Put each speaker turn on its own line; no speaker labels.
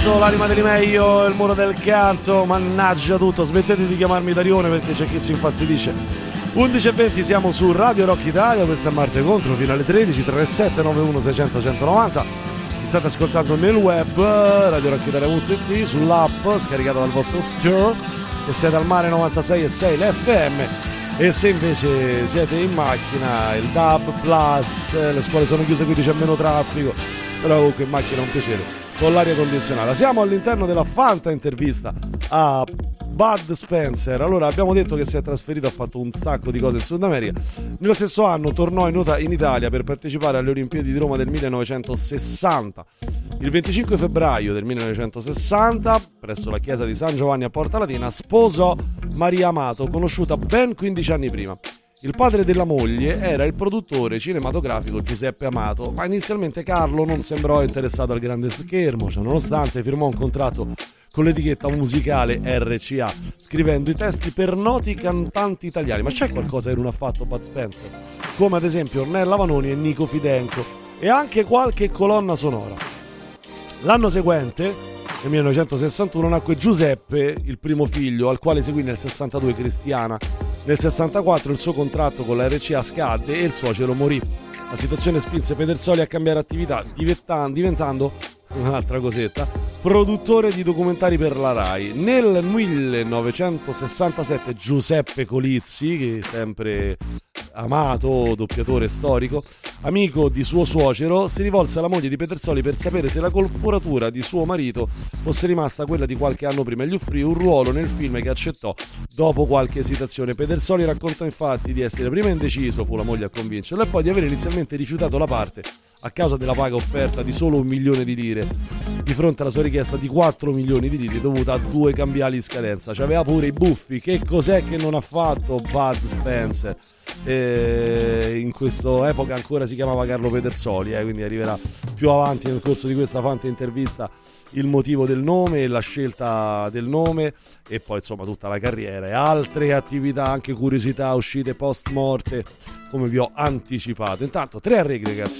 sfasciato, l'anima di meglio, il muro del canto, mannaggia tutto, smettete di chiamarmi Darione perché c'è chi si infastidisce. 11:20 siamo su Radio Rock Italia, questa è Marte Contro fino alle 13, 37 91 600 190. Mi state ascoltando nel web, radiorockitalia.it, sull'app scaricata dal vostro store, se siete al mare 96.6 l'FM, e se invece siete in macchina il DAB+, le scuole sono chiuse quindi c'è meno traffico, però comunque in macchina è un piacere con l'aria condizionata. Siamo all'interno della Fanta intervista a Bud Spencer. Allora, abbiamo detto che si è trasferito, ha fatto un sacco di cose in Sud America. Nello stesso anno tornò in Italia per partecipare alle Olimpiadi di Roma del 1960. Il 25 febbraio del 1960, presso la chiesa di San Giovanni a Porta Latina, sposò Maria Amato, conosciuta ben 15 anni prima. Il padre della moglie era il produttore cinematografico Giuseppe Amato, ma inizialmente Carlo non sembrò interessato al grande schermo, cioè nonostante firmò un contratto con l'etichetta musicale RCA, scrivendo i testi per noti cantanti italiani. Ma c'è qualcosa che non ha fatto Bud Spencer? Come ad esempio Ornella Vanoni e Nico Fidenco, e anche qualche colonna sonora. L'anno seguente, nel 1961, nacque Giuseppe, il primo figlio, al quale seguì nel 62 Cristiana. Nel 64 il suo contratto con la RCA scadde e il suocero morì. La situazione spinse Pedersoli a cambiare attività, diventando, un'altra cosetta, produttore di documentari per la Rai. Nel 1967 Giuseppe Colizzi, che è sempre Amato, doppiatore storico, amico di suo suocero, si rivolse alla moglie di Pedersoli per sapere se la corporatura di suo marito fosse rimasta quella di qualche anno prima e gli offrì un ruolo nel film che accettò dopo qualche esitazione. Pedersoli raccontò infatti di essere prima indeciso, fu la moglie a convincerlo, e poi di aver inizialmente rifiutato la parte a causa della paga offerta di solo 1 milione di lire di fronte alla sua richiesta di 4 milioni di lire dovuta a 2 cambiali in scadenza. C'aveva pure i buffi. Che cos'è che non ha fatto Bud Spencer? In questa epoca ancora si chiamava Carlo Pedersoli, quindi arriverà più avanti nel corso di questa fanta intervista il motivo del nome, la scelta del nome e poi insomma tutta la carriera e altre attività, anche curiosità, uscite post morte, come vi ho anticipato. Intanto 3 a reg, ragazzi.